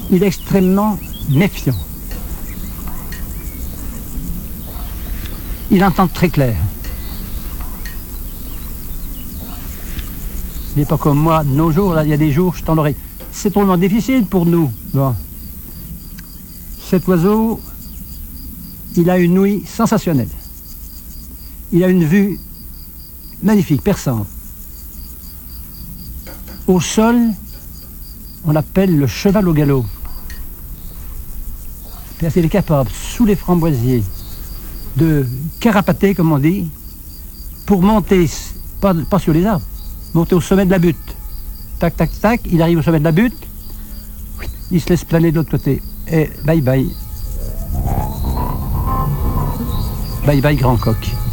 il est extrêmement méfiant. Il entend très clair. Il n'est pas comme moi de nos jours, là, il y a des jours, je tends l'oreille. C'est trop difficile pour nous. Bon. Cet oiseau, il a une ouïe sensationnelle. Il a une vue magnifique, perçante. Au sol, on l'appelle le cheval au galop. Parce qu'il est capable, sous les framboisiers, de carapater, comme on dit, pour monter, pas sur les arbres, monter au sommet de la butte. Tac, tac, tac, il arrive au sommet de la butte, il se laisse planer de l'autre côté. Et bye bye. Bye bye, grand coq.